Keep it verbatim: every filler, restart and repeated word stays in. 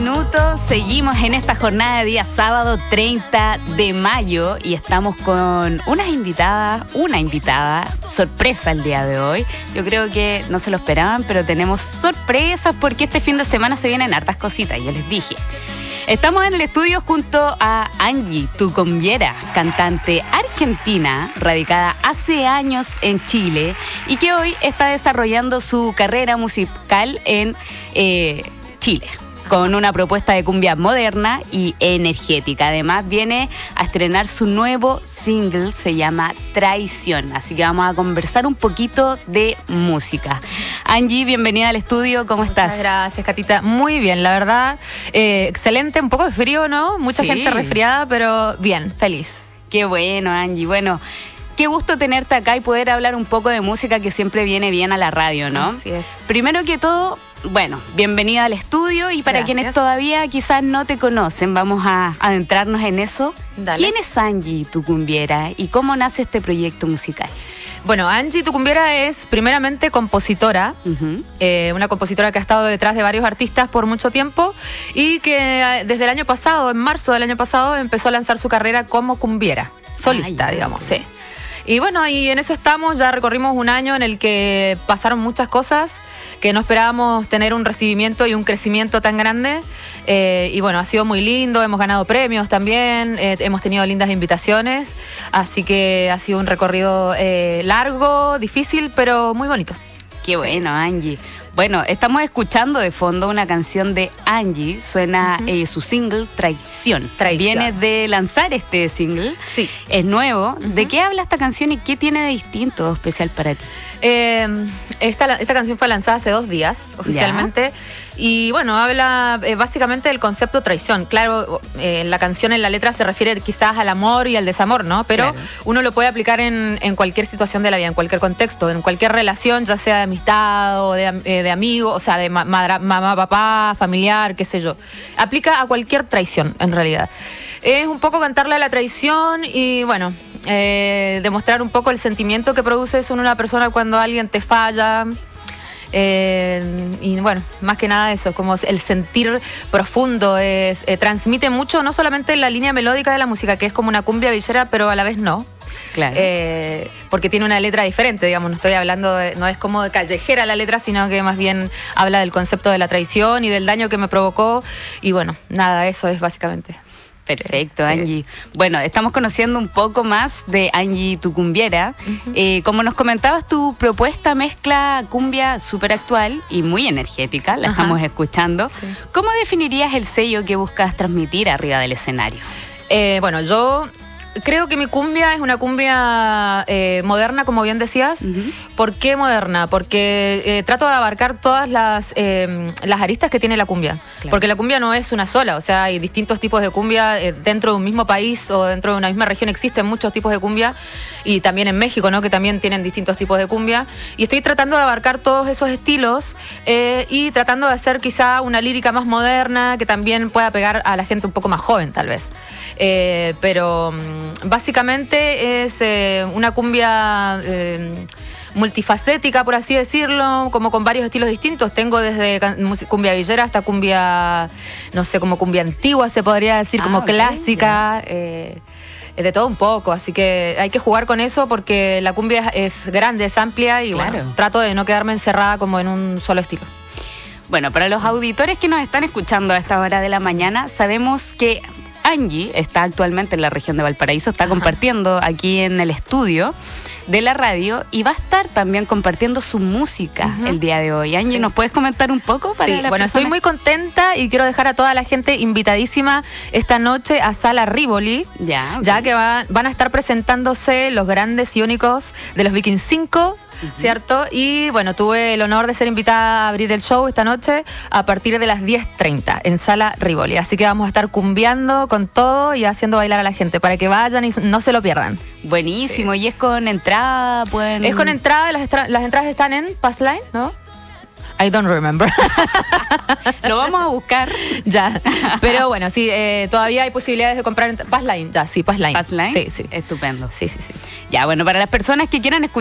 minutos. Seguimos en esta jornada de día sábado treinta de mayo y estamos con unas invitadas, una invitada sorpresa el día de hoy. Yo creo que no se lo esperaban, pero tenemos sorpresas porque este fin de semana se vienen hartas cositas, ya les dije. Estamos en el estudio junto a Angie Tucumbiera, cantante argentina, radicada hace años en Chile y que hoy está desarrollando su carrera musical en eh, Chile, con una propuesta de cumbia moderna y energética. Además viene a estrenar su nuevo single, se llama Traición. Así que vamos a conversar un poquito de música. Angie, bienvenida al estudio, ¿cómo estás? Muchas gracias, Catita. Muy bien, la verdad, eh, excelente, un poco de frío, ¿no? Mucha Sí. gente resfriada, pero bien, feliz. Qué bueno, Angie. Bueno, qué gusto tenerte acá y poder hablar un poco de música que siempre viene bien a la radio, ¿no? Así es. Primero que todo, bueno, bienvenida al estudio y para Gracias. quienes todavía quizás no te conocen, vamos a adentrarnos en eso. Dale. ¿Quién es Angie Tucumbiera y cómo nace este proyecto musical? Bueno, Angie Tucumbiera es primeramente compositora, Uh-huh. eh, una compositora que ha estado detrás de varios artistas por mucho tiempo y que eh, desde el año pasado, en marzo del año pasado, empezó a lanzar su carrera como cumbiera, solista, Ay, digamos, sí. Y bueno, y en eso estamos, ya recorrimos un año en el que pasaron muchas cosas, que no esperábamos tener un recibimiento y un crecimiento tan grande. Eh, y bueno, ha sido muy lindo, hemos ganado premios también, eh, hemos tenido lindas invitaciones, así que ha sido un recorrido eh, largo, difícil, pero muy bonito. Qué bueno, Angie. Bueno, estamos escuchando de fondo una canción de Angie, suena Uh-huh. eh, su single Traición. Traición. Viene de lanzar este single, Sí. es nuevo. Uh-huh. ¿De qué habla esta canción y qué tiene de distinto o especial para ti? Eh, esta, esta canción fue lanzada hace dos días, oficialmente. Y bueno, habla eh, básicamente del concepto traición. Claro, eh, la canción en la letra se refiere quizás al amor y al desamor, ¿no? Pero Claro. uno lo puede aplicar en, en cualquier situación de la vida, en cualquier contexto, en cualquier relación, ya sea de amistad o de, eh, de amigo, o sea, de ma- madra- mamá, papá, familiar, qué sé yo. Aplica a cualquier traición, en realidad. Es un poco cantarle a la traición y, bueno, eh, demostrar un poco el sentimiento que produce eso en una persona cuando alguien te falla. Eh, y bueno, más que nada eso, como el sentir profundo, es, eh, transmite mucho, no solamente la línea melódica de la música, que es como una cumbia villera, pero a la vez no. Claro. Eh, porque tiene una letra diferente, digamos, no estoy hablando de, no es como de callejera la letra, sino que más bien habla del concepto de la traición y del daño que me provocó. Y bueno, nada, eso es básicamente. Perfecto, Sí. Angie. Bueno, estamos conociendo un poco más de Angie Tucumbiera. Uh-huh. Eh, como nos comentabas, tu propuesta mezcla cumbia súper actual y muy energética, la Ajá. estamos escuchando. Sí. ¿Cómo definirías el sello que buscas transmitir arriba del escenario? Eh, bueno, yo creo que mi cumbia es una cumbia eh, moderna, como bien decías. Uh-huh. ¿Por qué moderna? Porque eh, trato de abarcar todas las, eh, las aristas que tiene la cumbia. Claro. Porque la cumbia no es una sola, o sea, hay distintos tipos de cumbia. Eh, dentro de un mismo país o dentro de una misma región existen muchos tipos de cumbia. Y también en México, ¿no? Que también tienen distintos tipos de cumbia. Y estoy tratando de abarcar todos esos estilos eh, y tratando de hacer quizá una lírica más moderna que también pueda pegar a la gente un poco más joven, tal vez. Eh, pero mm, básicamente es eh, una cumbia eh, multifacética, por así decirlo, como con varios estilos distintos. Tengo desde can- mus- cumbia villera hasta cumbia, no sé, como cumbia antigua se podría decir, Ah, como ok, clásica. Eh, de todo un poco, así que hay que jugar con eso porque la cumbia es, es grande, es amplia y Claro. bueno, trato de no quedarme encerrada como en un solo estilo. Bueno, para los auditores que nos están escuchando a esta hora de la mañana, sabemos que Angie está actualmente en la región de Valparaíso, está Ajá. compartiendo aquí en el estudio de la radio y va a estar también compartiendo su música Ujú. el día de hoy. Angie, Sí. ¿nos puedes comentar un poco para Sí, la bueno, estoy persona? muy contenta y quiero dejar a toda la gente invitadísima esta noche a Sala Rivoli, Ya, ok. ya que va- van a estar presentándose los grandes y únicos de los Vikings cinco, ¿cierto? Y bueno, tuve el honor de ser invitada a abrir el show esta noche a partir de las diez treinta en Sala Rivoli. Así que vamos a estar cumbiando con todo y haciendo bailar a la gente para que vayan y no se lo pierdan. Buenísimo, y es con entrada, pueden... Es con entrada, las, estra- las entradas están en Passline, ¿no? I don't remember. Lo vamos a buscar. Ya, pero bueno, sí, eh, todavía hay posibilidades de comprar en Passline, ya, sí, Passline. Passline. Sí, sí. Estupendo. Sí, sí, sí. Ya, bueno, para las personas que quieran escuchar